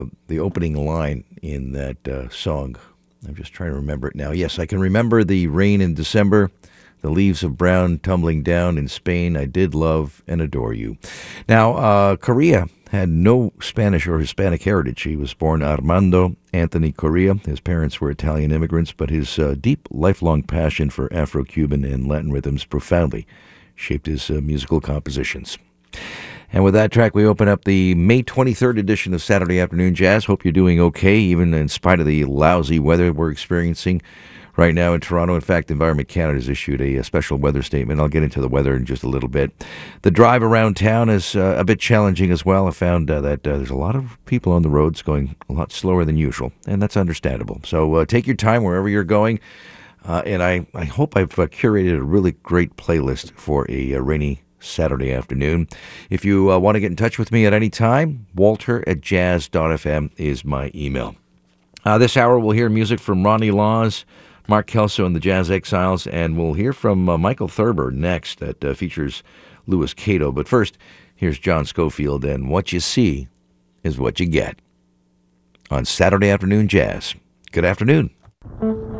the opening line in that song. I'm just trying to remember it now. Yes, I can remember the rain in December, the leaves of brown tumbling down in Spain. I did love and adore you. Now, Correa had no Spanish or Hispanic heritage. He was born Armando Anthony Correa. His parents were Italian immigrants, but his deep, lifelong passion for Afro-Cuban and Latin rhythms profoundly shaped his musical compositions. And with that track, we open up the May 23rd edition of Saturday Afternoon Jazz. Hope you're doing okay, even in spite of the lousy weather we're experiencing right now in Toronto. In fact, Environment Canada has issued a special weather statement. I'll get into the weather in just a little bit. The drive around town is a bit challenging as well. I found that there's a lot of people on the roads going a lot slower than usual, and that's understandable. So take your time wherever you're going. And I hope I've curated a really great playlist for a rainy Saturday afternoon. If you want to get in touch with me at any time, walter@jazz.fm is my email. This hour we'll hear music from Ronnie Laws, Mark Kelso and the Jazz Exiles, and we'll hear from Michael Thurber next that features Louis Cato. But first, here's John Scofield and What You See Is What You Get on Saturday Afternoon Jazz. Good afternoon.